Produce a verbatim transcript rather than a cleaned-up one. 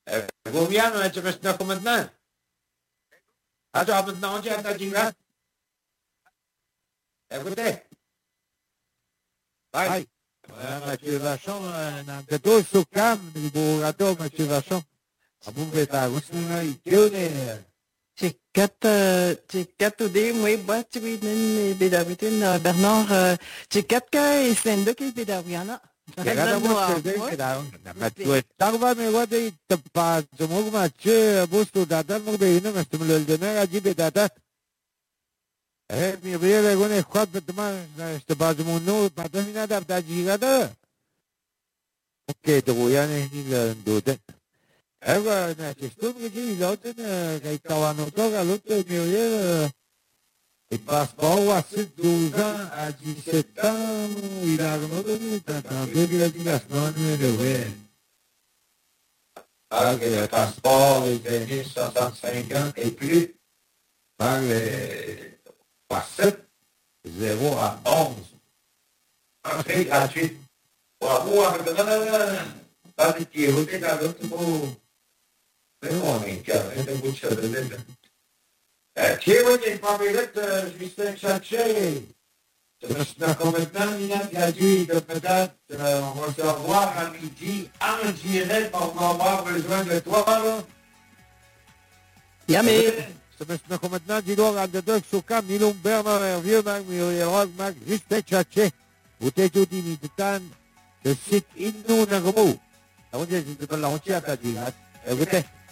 Eh, Goviano, eh, tu restes comme maintenant. Ah, tu as maintenant, tu as ta jingle. Écoutez. Bye. Mathieu Vachon, na gato sukam, ni burato Mathieu Vachon. Abun beta, usna ikune. Tjekat, tjekat ude moi bat widen bedawiten Bernard tjekat ka isendo ke bedawiana. Kaya mo tede kaya na Mathieu. Tarva me wade tapa jumog Mathieu bostu datan mo be ina mastumul dena aji bedata. Eh mi vele gone khwat betma este bazumuno patamina da tajigada. Okay, to yani ni la dote. Eva na chestum ke ji lote na kai kawano to ga lote mi oye e passeport a douze ans à dix-sept ans il a renouvelé ta ta délégation de ouais. Ah, que le passeport est venu soixante-cinq ans et plus par les sept zéro à onze. Entrée gratuite. Bravo, pas de qui est dans l'autre mot. C'est mon income, c'est un bout de cheveux. Kiewen est parmi l'autre, Justin Chaché. Comme maintenant, il a dit que peut-être on va se revoir à midi en direct, on va avoir besoin de toi, là. Yamé. Semestre comme maintenant, dis-donc, à deux sukam, ni l'on Bernard Hervieux, mag, mi oye mag, Justin Chaché. Vous t'êtes tout dit, ni de temps, le site Inno Nagomo. La honte, c'est de la honte à ta dit, écoutez.